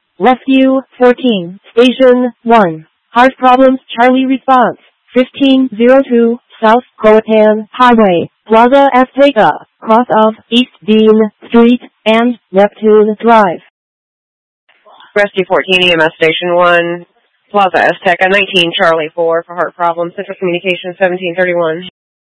Rescue 14, Station 1. Heart problems, Charlie response. 1502 South Croatan Highway, Plaza Azteca, cross of East Dean Street and Neptune Drive. Rescue 14, EMS Station 1, Plaza Azteca, 19 Charlie 4 for heart problems, Central Communications 1731.